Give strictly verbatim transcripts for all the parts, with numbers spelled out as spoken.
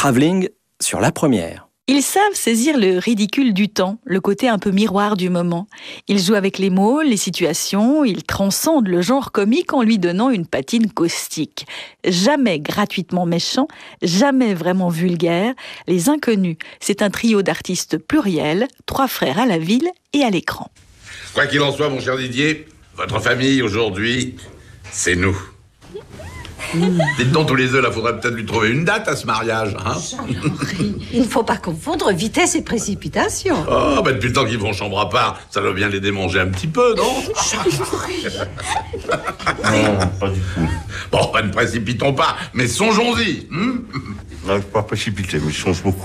travelling sur la première. Ils savent saisir le ridicule du temps, le côté un peu miroir du moment. Ils jouent avec les mots, les situations, ils transcendent le genre comique en lui donnant une patine caustique. Jamais gratuitement méchant, jamais vraiment vulgaire, Les Inconnus, c'est un trio d'artistes pluriels, trois frères à la ville et à l'écran. Quoi qu'il en soit, mon cher Didier, votre famille aujourd'hui, c'est nous. Mmh. Dites donc tous les deux, là, faudrait peut-être lui trouver une date à ce mariage, hein. Il ne faut pas confondre vitesse et précipitation. Oh, bah depuis le temps qu'ils vont chambre à part, ça doit bien les démanger un petit peu, non? Non, pas du tout. Bon, bah, ne précipitons pas, mais songeons-y. Hein? Non, je ne peux pas précipiter, mais je songe beaucoup.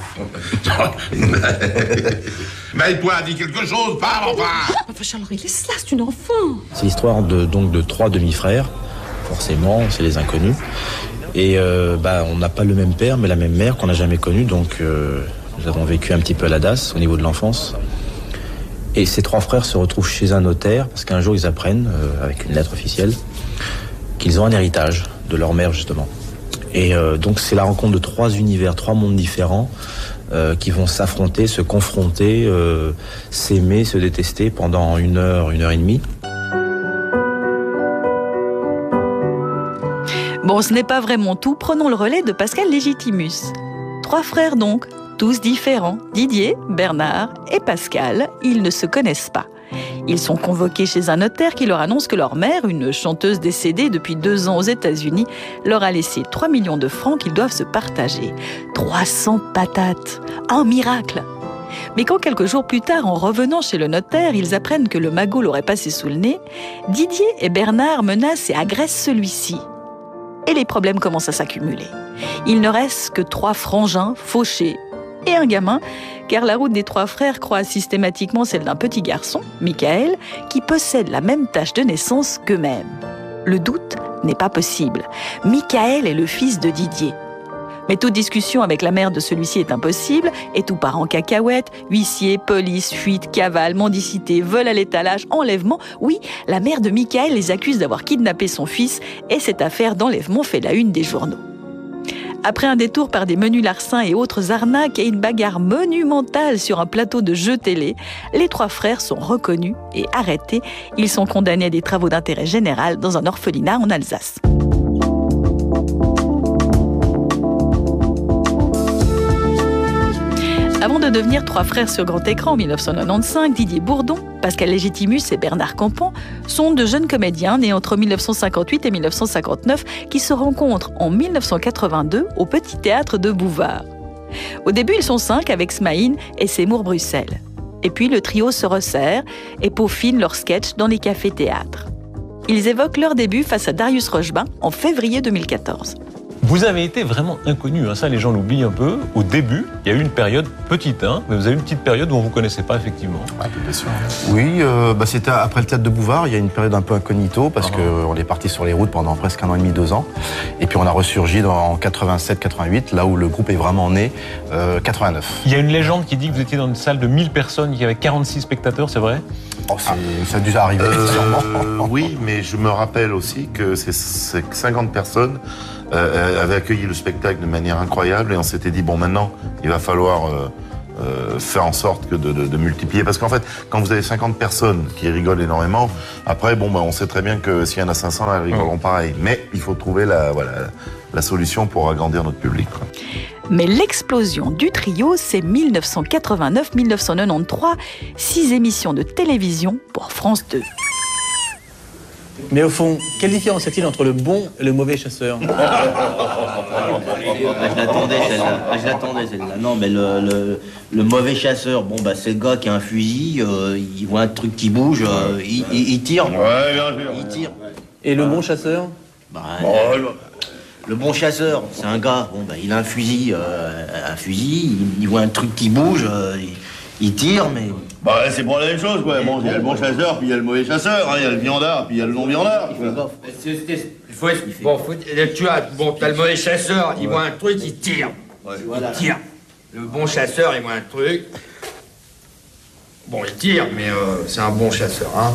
Mais toi, dis quelque chose, parle, enfin. Enfin, Charles-Henri, laisse-la, c'est une enfant. C'est l'histoire de, donc, de trois demi-frères. Forcément, c'est les inconnus. Et euh, bah, on n'a pas le même père, mais la même mère qu'on n'a jamais connue. Donc, euh, nous avons vécu un petit peu à la D A S au niveau de l'enfance. Et ces trois frères se retrouvent chez un notaire parce qu'un jour, ils apprennent, euh, avec une lettre officielle, qu'ils ont un héritage de leur mère, justement. Et euh, donc, c'est la rencontre de trois univers, trois mondes différents euh, qui vont s'affronter, se confronter, euh, s'aimer, se détester pendant une heure, une heure et demie. Bon, ce n'est pas vraiment tout. Prenons le relais de Pascal Légitimus. Trois frères donc, tous différents. Didier, Bernard et Pascal, ils ne se connaissent pas. Ils sont convoqués chez un notaire qui leur annonce que leur mère, une chanteuse décédée depuis deux ans aux États-Unis, leur a laissé trois millions de francs qu'ils doivent se partager. trois cents patates. Un miracle! Mais quand quelques jours plus tard, en revenant chez le notaire, ils apprennent que le magot l'aurait passé sous le nez, Didier et Bernard menacent et agressent celui-ci. Et les problèmes commencent à s'accumuler. Il ne reste que trois frangins fauchés et un gamin, car la route des trois frères croise systématiquement celle d'un petit garçon, Michael, qui possède la même tache de naissance qu'eux-mêmes. Le doute n'est pas possible. Michael est le fils de Didier. Mais toute discussion avec la mère de celui-ci est impossible, et tout part en cacahuète, huissier, police, fuite, cavale, mendicité, vol à l'étalage, enlèvement. Oui, la mère de Michael les accuse d'avoir kidnappé son fils, et cette affaire d'enlèvement fait la une des journaux. Après un détour par des menus larcins et autres arnaques et une bagarre monumentale sur un plateau de jeux télé, les trois frères sont reconnus et arrêtés. Ils sont condamnés à des travaux d'intérêt général dans un orphelinat en Alsace. Avant de devenir trois frères sur grand écran en mille neuf cent quatre-vingt-quinze, Didier Bourdon, Pascal Légitimus et Bernard Campan sont de jeunes comédiens nés entre mille neuf cent cinquante-huit et mille neuf cent cinquante-neuf qui se rencontrent en mille neuf cent quatre-vingt-deux au Petit Théâtre de Bouvard. Au début, ils sont cinq avec Smaïn et Seymour Bruxelles. Et puis le trio se resserre et peaufine leurs sketchs dans les cafés-théâtres. Ils évoquent leur début face à Darius Rochebin en février deux mille quatorze. Vous avez été vraiment inconnu, hein, ça les gens l'oublient un peu. Au début, il y a eu une période petite, hein, mais vous avez eu une petite période où on ne vous connaissait pas effectivement. Ouais, bien sûr. Oui, euh, bah, c'était après le théâtre de Bouvard, il y a une période un peu incognito parce Ah. qu'on est parti sur les routes pendant presque un an et demi, deux ans. Et puis on a ressurgi dans, en quatre-vingt-sept quatre-vingt-huit, là où le groupe est vraiment né, euh, quatre-vingt-neuf. Il y a une légende qui dit que vous étiez dans une salle de mille personnes, qu'il y avait quarante-six spectateurs, c'est vrai? Oh, c'est, ah. Ça a dû arriver, Euh, sûrement. oui, mais je me rappelle aussi que ces, ces cinquante personnes euh, avaient accueilli le spectacle de manière incroyable et on s'était dit, bon, maintenant, il va falloir euh, euh, faire en sorte que de, de, de multiplier. Parce qu'en fait, quand vous avez cinquante personnes qui rigolent énormément, après, bon, bah, on sait très bien que s'il y en a cinq cents, elles rigoleront pareil. Mais il faut trouver la, voilà, la solution pour agrandir notre public, quoi. Mais l'explosion du trio, c'est mille neuf cent quatre-vingt-neuf mille neuf cent quatre-vingt-treize, six émissions de télévision pour France deux. Mais au fond, quelle différence y a-t-il entre le bon et le mauvais chasseur? Ah, je l'attendais celle-là. Ah, je l'attendais celle-là. Non, mais le, le, le mauvais chasseur, bon bah c'est le gars qui a un fusil, euh, il voit un truc qui bouge, euh, il, il, il tire. Ouais, bien sûr. Il tire. Et le bon chasseur? Bah, Bon, euh, le- le bon chasseur, c'est un gars, bon bah il a un fusil, euh, un fusil, il, il voit un truc qui bouge, euh, il, il tire, mais. Bah, c'est pour la même chose, quoi. Bon, il y a le bon chasseur, puis il y a le mauvais chasseur, hein. Il y a le viandard, puis il y a le non-viandard. Il fait gaffe. C'est- c'est- il faut être- bon, faut- tu as, bon, t'as le mauvais chasseur, il voit un truc, il tire. Voilà. Il tire. Le bon chasseur, il voit un truc. Bon, il tire, mais euh, c'est un bon chasseur, hein.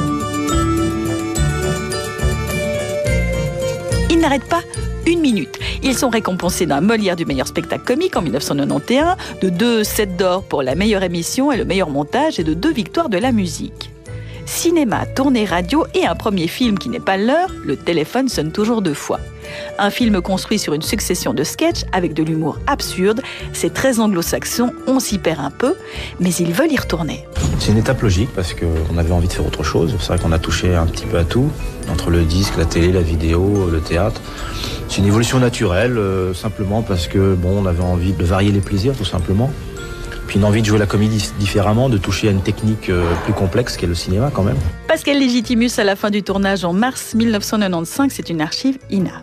Il n'arrête pas une minute. Ils sont récompensés d'un Molière du meilleur spectacle comique en mille neuf cent quatre-vingt-onze, de deux sept d'or pour la meilleure émission et le meilleur montage et de deux victoires de la musique. Cinéma, tournée radio et un premier film qui n'est pas leur, Le téléphone sonne toujours deux fois. Un film construit sur une succession de sketchs avec de l'humour absurde. C'est très anglo-saxon, on s'y perd un peu, mais ils veulent y retourner. C'est une étape logique parce qu'on avait envie de faire autre chose. C'est vrai qu'on a touché un petit peu à tout, entre le disque, la télé, la vidéo, le théâtre. C'est une évolution naturelle, euh, simplement parce que bon, on avait envie de varier les plaisirs, tout simplement. Puis une envie de jouer la comédie différemment, de toucher à une technique euh, plus complexe qu'est le cinéma quand même. Pascal Légitimus à la fin du tournage en mars mille neuf cent quatre-vingt-quinze, c'est une archive I N A.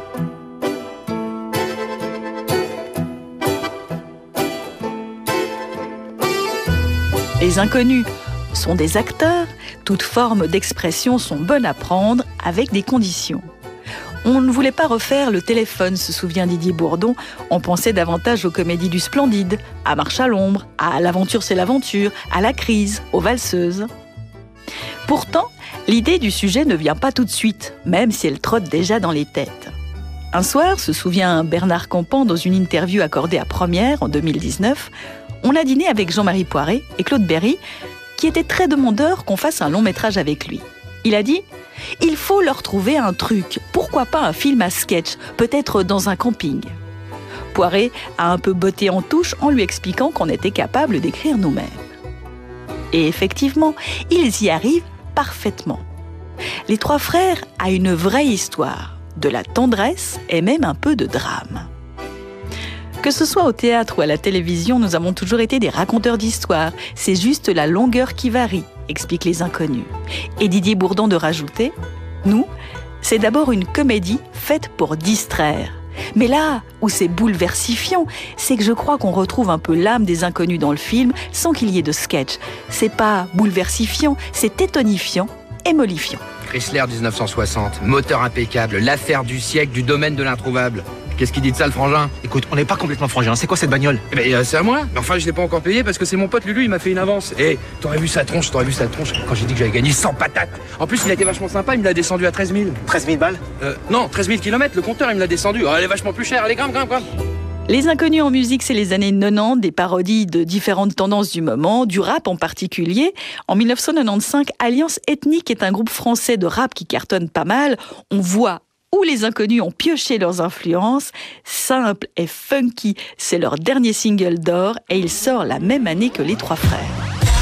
Les inconnus sont des acteurs, toutes formes d'expression sont bonnes à prendre avec des conditions. On ne voulait pas refaire Le téléphone, se souvient Didier Bourdon. On pensait davantage aux comédies du Splendide, à Marche à l'ombre, à L'aventure c'est l'aventure, à La crise, aux valseuses. Pourtant, l'idée du sujet ne vient pas tout de suite, même si elle trotte déjà dans les têtes. Un soir, se souvient Bernard Campan dans une interview accordée à Première en deux mille dix-neuf, on a dîné avec Jean-Marie Poiret et Claude Berry, qui étaient très demandeurs qu'on fasse un long métrage avec lui. Il a dit « Il faut leur trouver un truc, pourquoi pas un film à sketch, peut-être dans un camping ». Poiret a un peu botté en touche en lui expliquant qu'on était capable d'écrire nous-mêmes. Et effectivement, ils y arrivent parfaitement. Les trois frères a une vraie histoire, de la tendresse et même un peu de drame. Que ce soit au théâtre ou à la télévision, nous avons toujours été des raconteurs d'histoires. C'est juste la longueur qui varie, expliquent les inconnus. Et Didier Bourdon de rajouter, nous, c'est d'abord une comédie faite pour distraire. Mais là où c'est bouleversifiant, c'est que je crois qu'on retrouve un peu l'âme des inconnus dans le film sans qu'il y ait de sketch. C'est pas bouleversifiant, c'est étonifiant et mollifiant. Chrysler dix-neuf cent soixante, moteur impeccable, l'affaire du siècle du domaine de l'introuvable. Qu'est-ce qu'il dit de ça, le frangin? Écoute, on n'est pas complètement frangin, c'est quoi cette bagnole? Eh ben, euh, c'est à moi. Mais enfin, je l'ai pas encore payé parce que c'est mon pote Lulu, il m'a fait une avance. Et t'aurais vu sa tronche, t'aurais vu sa tronche quand j'ai dit que j'avais gagné cent patates. En plus, il a été vachement sympa, il me l'a descendu à treize mille. treize mille balles? Euh, non, treize mille kilomètres, le compteur, il me l'a descendu. Oh, elle est vachement plus chère, allez, grimpe, grimpe, grimpe. Les inconnus en musique, c'est les années quatre-vingt-dix, des parodies de différentes tendances du moment, du rap en particulier. En mille neuf cent quatre-vingt-quinze, Alliance Ethnique est un groupe français de rap qui cartonne pas mal. On voit où les inconnus ont pioché leurs influences. Simple et funky, c'est leur dernier single d'or et il sort la même année que Les Trois Frères.